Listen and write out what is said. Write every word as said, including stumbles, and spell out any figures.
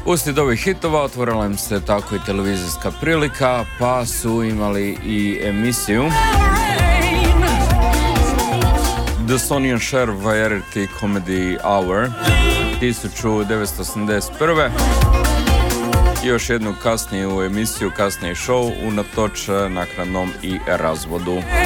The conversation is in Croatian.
Uslijed ovih hitova otvorila im se tako i televizijska prilika, pa su imali i emisiju The Sonny and Cher Variety Comedy Hour tisuću devetsto osamdeset prve. I još jednu kasniju emisiju, kasniji show, unatoč naknadnom i razvodu.